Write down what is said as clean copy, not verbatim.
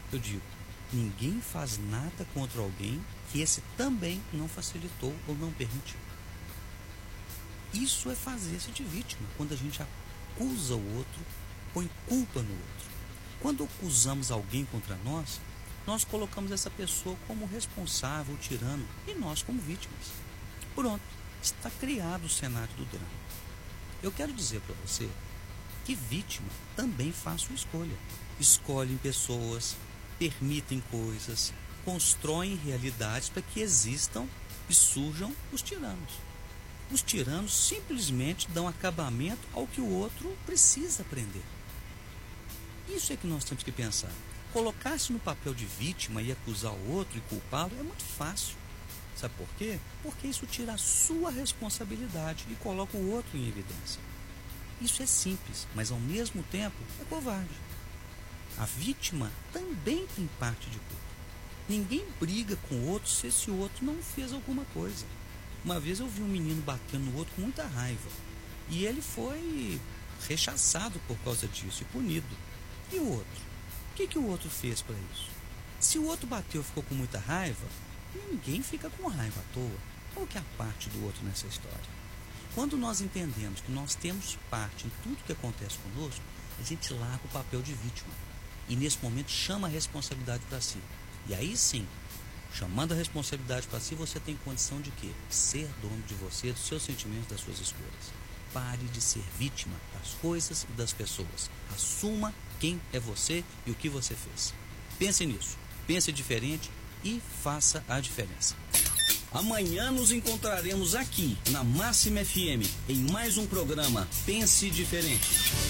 Eu digo, ninguém faz nada contra alguém que esse também não facilitou ou não permitiu. Isso é fazer-se de vítima, quando a gente acusa o outro, põe culpa no outro. Quando acusamos alguém contra nós, nós colocamos essa pessoa como responsável, tirano, e nós como vítimas. Pronto, está criado o cenário do drama. Eu quero dizer para você que vítima também faz sua escolha. Escolhem pessoas, permitem coisas, constroem realidades para que existam e surjam os tiranos. Os tiranos simplesmente dão acabamento ao que o outro precisa aprender. Isso é que nós temos que pensar. Colocar-se no papel de vítima e acusar o outro e culpá-lo é muito fácil. Sabe por quê? Porque isso tira a sua responsabilidade e coloca o outro em evidência. Isso é simples, mas ao mesmo tempo é covarde. A vítima também tem parte de culpa. Ninguém briga com o outro se esse outro não fez alguma coisa. Uma vez eu vi um menino batendo no outro com muita raiva. E ele foi rechaçado por causa disso e punido. E o outro? O que o outro fez para isso? Se o outro bateu e ficou com muita raiva, ninguém fica com raiva à toa. Qual que é a parte do outro nessa história? Quando nós entendemos que nós temos parte em tudo que acontece conosco, a gente larga o papel de vítima. E nesse momento chama a responsabilidade para si. E aí sim, chamando a responsabilidade para si, você tem condição de quê? Ser dono de você, dos seus sentimentos, das suas escolhas. Pare de ser vítima das coisas e das pessoas. Assuma quem é você e o que você fez. Pense nisso, pense diferente e faça a diferença. Amanhã nos encontraremos aqui na Máxima FM em mais um programa Pense Diferente.